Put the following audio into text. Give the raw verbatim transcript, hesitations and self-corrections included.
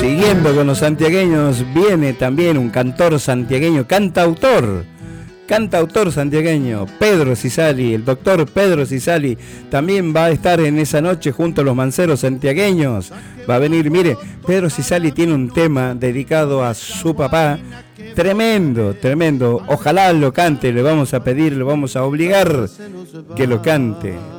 Siguiendo con los santiagueños, viene también un cantor santiagueño, cantautor, cantautor santiagueño, Pedro Cisali, el doctor Pedro Cisali, también va a estar en esa noche junto a los manceros santiagueños. Va a venir, mire, Pedro Cisali tiene un tema dedicado a su papá, tremendo, tremendo. Ojalá lo cante, le vamos a pedir, le vamos a obligar que lo cante.